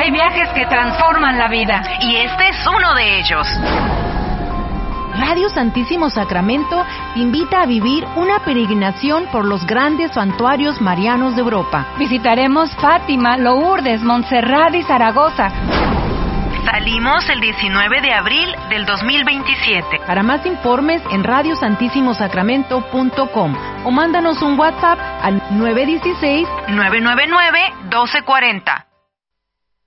Hay viajes que transforman la vida. Y este es uno de ellos. Radio Santísimo Sacramento te invita a vivir una peregrinación por los grandes santuarios marianos de Europa. Visitaremos Fátima, Lourdes, Montserrat y Zaragoza. Salimos el 19 de abril del 2027. Para más informes en radiosantissimosacramento.com o mándanos un WhatsApp al 916-999-1240.